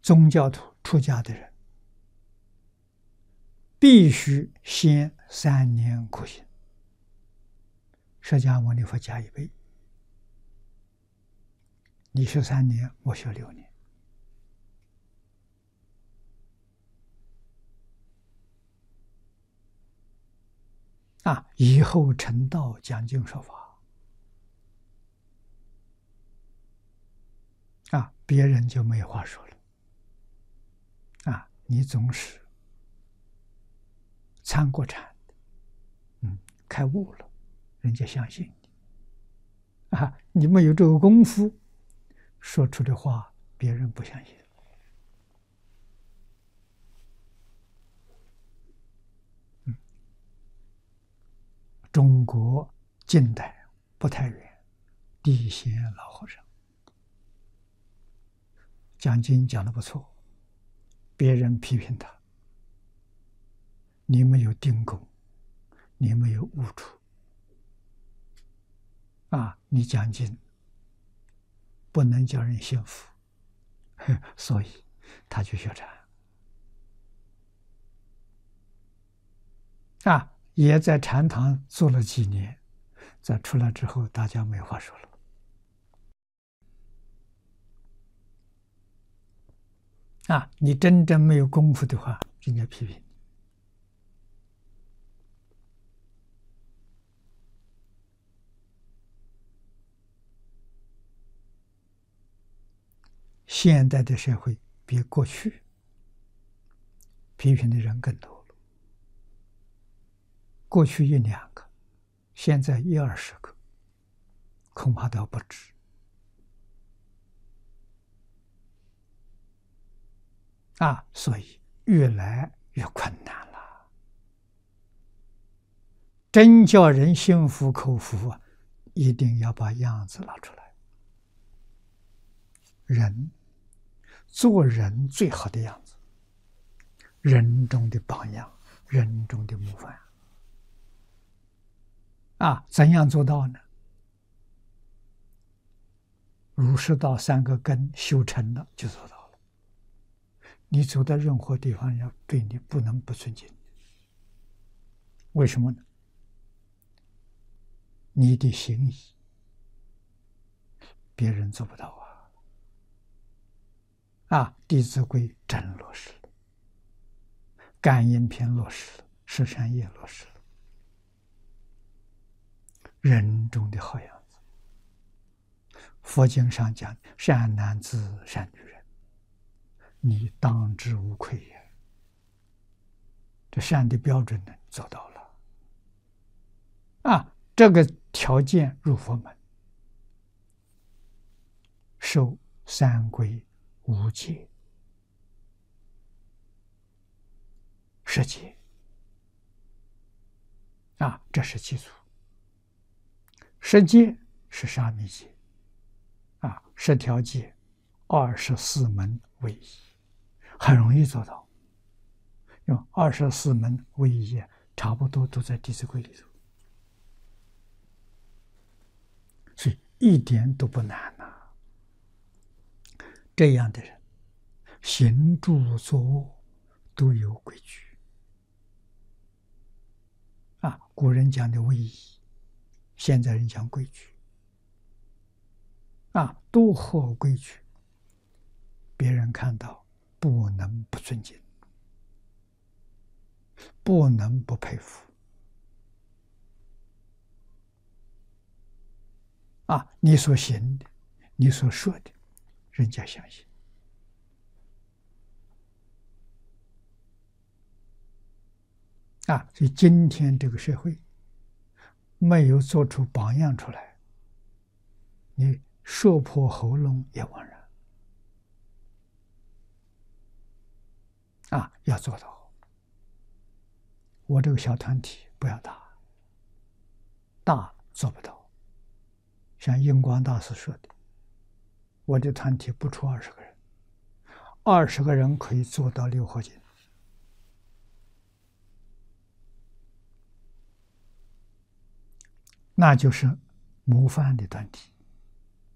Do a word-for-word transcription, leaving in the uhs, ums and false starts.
宗教徒出家的人，必须先三年苦行。释迦牟尼佛加一倍，你学三年，我学六年。啊，以后成道讲经说法，啊，别人就没话说了。啊，你总是参过禅，嗯，开悟了，人家相信你。啊，你没有这个功夫，说出的话别人不相信。嗯，中国近代不太远，地仙老和尚讲经讲得不错，别人批评他，你没有定功，你没有悟出，啊，你讲经不能叫人信服，所以他去学禅。啊，也在禅堂做了几年，在出来之后，大家没话说了。啊，你真正没有功夫的话，人家批评你。现代的社会比过去批评的人更多了，过去一两个，现在一二十个，恐怕都不止。啊，所以越来越困难了。真叫人心服口服啊，一定要把样子拿出来。人，做人最好的样子，人中的榜样，人中的模范。啊，怎样做到呢？儒释道三个根修成了，就做到了。你走到任何地方，要对你不能不尊敬。为什么呢？你的行仪，别人做不到啊！啊，《弟子规》真落实了，《感应篇》落实了，《十善业》落实了，人中的好样子。佛经上讲，善男子、善女人，你当之无愧也。这善的标准呢，做到了。啊，这个条件入佛门，受三皈五戒十戒。啊，这是基础。十戒是沙弥戒。啊，十条戒，二十四门为一，很容易做到。用二十四门为一，差不多都在《弟子规》里头，所以一点都不难呐、啊。这样的人，行住坐卧都有规矩。啊，古人讲的威仪，现在人讲规矩。啊，都合规矩，别人看到不能不尊敬，不能不佩服。啊，你所行的，你所说的，人家相信。啊，所以今天这个社会没有做出榜样出来，你说破喉咙也枉然。啊，要做到。我这个小团体不要大，大做不到。像印光大师说的，我的团体不出二十个人，二十个人可以做到六合敬。那就是模范的团体。